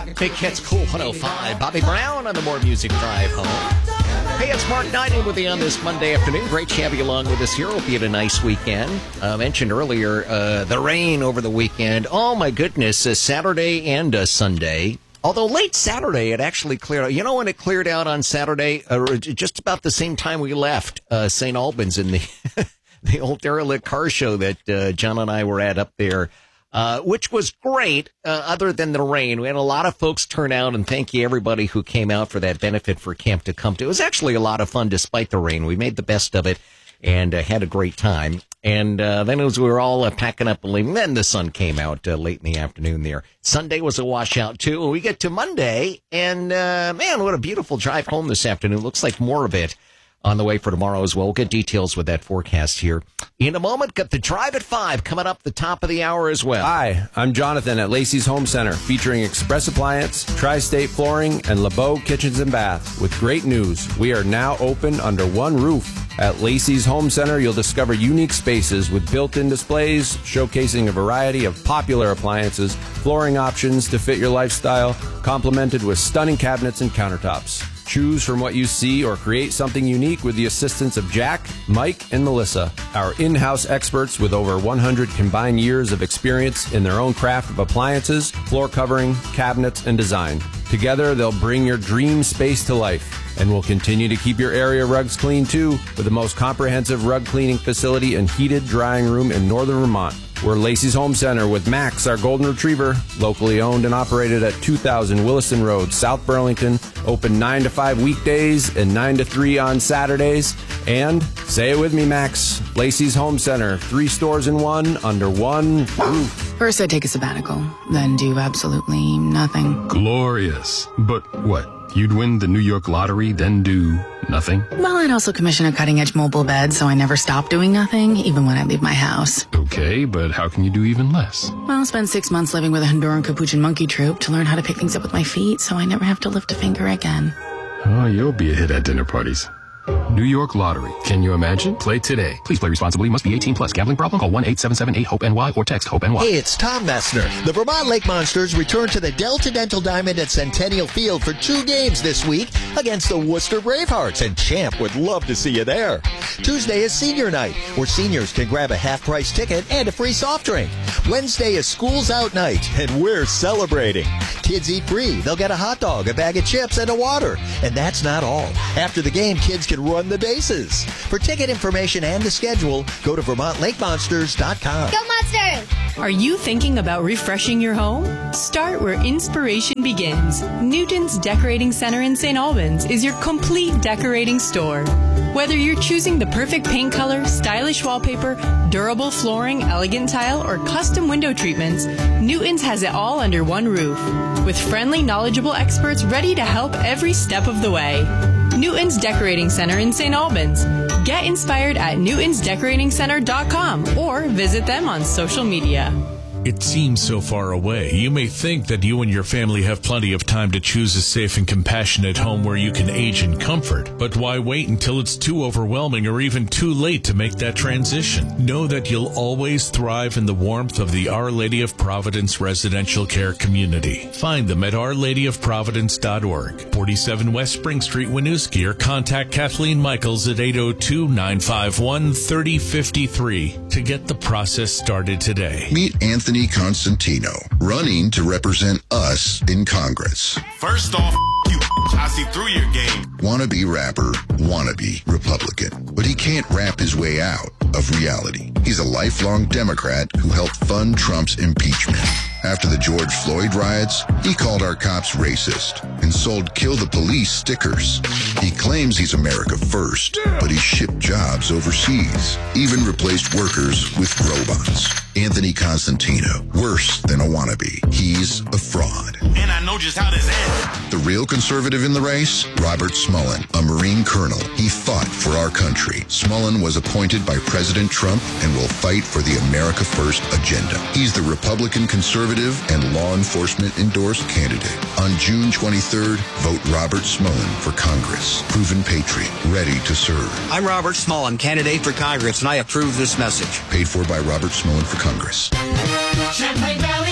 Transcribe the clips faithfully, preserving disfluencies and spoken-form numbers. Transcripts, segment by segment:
Big Hits Cool one oh five. Bobby Brown on the More Music Drive home. Hey, it's Mark Knighton with you on this Monday afternoon. Great to have you along with us here. Hope you had a nice weekend. I uh, mentioned earlier uh, the rain over the weekend. Oh, my goodness. Uh, Saturday and uh, Sunday. Although late Saturday, it actually cleared out. You know when it cleared out on Saturday? Uh, just about the same time we left uh, Saint Albans in the, the old derelict car show that uh, John and I were at up there. Uh, which was great, uh, other than the rain. We had a lot of folks turn out, and thank you everybody who came out for that benefit for Camp Tecumseh. It was actually a lot of fun despite the rain. We made the best of it and uh, had a great time. And uh, then as we were all uh, packing up and leaving, then the sun came out uh, late in the afternoon there. Sunday was a washout, too. And we get to Monday, and uh, man, what a beautiful drive home this afternoon. Looks like more of it on the way for tomorrow as well. We'll get details with that forecast here in a moment. Got the Drive at five coming up the top of the hour as well. Hi, I'm Jonathan at Lacey's Home Center, featuring Express Appliance, Tri-State Flooring, and LeBeau Kitchens and Bath. With great news, we are now open under one roof. At Lacey's Home Center, you'll discover unique spaces with built-in displays showcasing a variety of popular appliances, flooring options to fit your lifestyle, complemented with stunning cabinets and countertops. Choose from what you see or create something unique with the assistance of Jack, Mike, and Melissa, our in-house experts with over one hundred combined years of experience in their own craft of appliances, floor covering, cabinets, and design. Together, they'll bring your dream space to life, and will continue to keep your area rugs clean too, with the most comprehensive rug cleaning facility and heated drying room in northern Vermont. We're Lacey's Home Center with Max, our golden retriever, locally owned and operated at two thousand Williston Road, South Burlington, open nine to five weekdays and nine to three on Saturdays. And, say it with me, Max, Lacey's Home Center, three stores in one, under one roof. First I'd take a sabbatical, then do absolutely nothing. Glorious. But what? You'd win the New York lottery, then do nothing? Well, I'd also commission a cutting-edge mobile bed, so I never stop doing nothing, even when I leave my house. Okay, but how can you do even less? Well, I'll spend six months living with a Honduran Capuchin monkey troupe to learn how to pick things up with my feet, so I never have to lift a finger again. Oh, you'll be a hit at dinner parties. New York Lottery. Can you imagine? Play today. Please play responsibly. Must be eighteen plus. Gambling problem? Call one eight seven seven eight hope N Y or text HOPE-N Y. Hey, it's Tom Messner. The Vermont Lake Monsters return to the Delta Dental Diamond at Centennial Field for two games this week against the Worcester Bravehearts, and Champ would love to see you there. Tuesday is senior night, where seniors can grab a half-price ticket and a free soft drink. Wednesday is School's Out night, and we're celebrating. Kids eat free. They'll get a hot dog, a bag of chips, and a water. And that's not all. After the game, kids can run the bases. For ticket information and the schedule, go to vermont lake monsters dot com. Go Monsters! Are you thinking about refreshing your home? Start where inspiration begins. Newton's Decorating Center in Saint Albans is your complete decorating store. Whether you're choosing the perfect paint color, stylish wallpaper, durable flooring, elegant tile, or custom window treatments, Newton's has it all under one roof. With friendly, knowledgeable experts ready to help every step of the way. Newton's Decorating Center in Saint Albans. Get inspired at newtons decorating center dot com or visit them on social media. It seems so far away. You may think that you and your family have plenty of time to choose a safe and compassionate home where you can age in comfort. But why wait until it's too overwhelming or even too late to make that transition? Know that you'll always thrive in the warmth of the Our Lady of Providence residential care community. Find them at our lady of providence dot org, forty-seven West Spring Street, Winooski, or contact Kathleen Michaels at eight oh two, nine five one, three oh five three to get the process started today. Meet Anthony Anthony Constantino, running to represent us in Congress. First off, you, I see through your game. Wannabe rapper, wannabe Republican. But he can't rap his way out of reality. He's a lifelong Democrat who helped fund Trump's impeachment. After the George Floyd riots, he called our cops racist and sold Kill the Police stickers. He claims he's America first, but he shipped jobs overseas, even replaced workers with robots. Anthony Constantino, worse than a wannabe. He's a fraud. And I know just how this ends. The real conservative in the race? Robert Smullen, a Marine colonel. He fought for our country. Smullen was appointed by President Trump and will fight for the America First agenda. He's the Republican conservative and law enforcement endorsed candidate. On June twenty-third, vote Robert Smullen for Congress. Proven patriot, ready to serve. I'm Robert Smullen, candidate for Congress, and I approve this message. Paid for by Robert Smullen for Congress. Champlain Valley weather.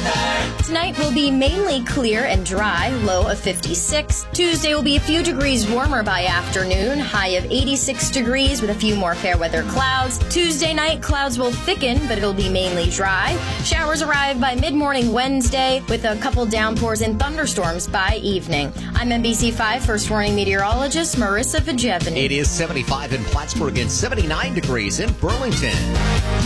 weather. Tonight will be mainly clear and dry, low of fifty-six. Tuesday will be a few degrees warmer by afternoon, high of eighty-six degrees with a few more fair weather clouds. Tuesday night, clouds will thicken, but it'll be mainly dry. Showers arrive by mid-morning Wednesday with a couple downpours and thunderstorms by evening. I'm N B C five First Warning meteorologist Marissa Vajevany. It is seventy-five in Plattsburgh and seventy-nine degrees in Burlington.